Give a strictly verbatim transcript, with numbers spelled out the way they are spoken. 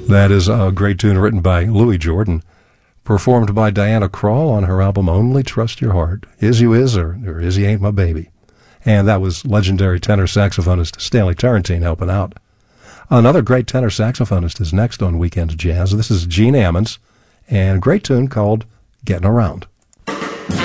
That is a great tune written by Louis Jordan, performed by Diana Krall on her album Only Trust Your Heart. Is You Is or, or Is You Ain't My Baby. And that was legendary tenor saxophonist Stanley Turrentine helping out. Another great tenor saxophonist is next on Weekend Jazz. This is Gene Ammons, and a great tune called Getting Around.